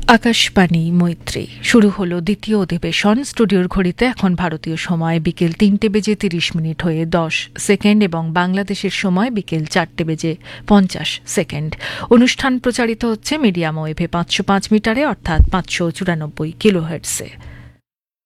আকাশবাণী মৈত্রী শুরু হলো দ্বিতীয় অধিবেশন। স্টুডিওর ঘড়িতে এখন ভারতীয় সময় বিকেল 3:30 হয়ে 10 সেকেন্ড এবং বাংলাদেশের সময় বিকেল 4:50 সেকেন্ড। অনুষ্ঠান প্রচারিত হচ্ছে মিডিয়াম ওয়েভে 505 মিটারে অর্থাৎ 594 কিলোহার্টজে।